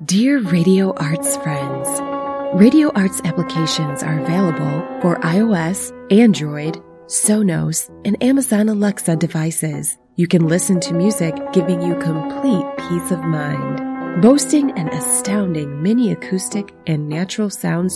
Dear Radio Arts friends, Radio Arts applications are available for iOS, Android, Sonos, and Amazon Alexa devices. You can listen to music giving you complete peace of mind. Boasting an astounding mini acoustic and natural sound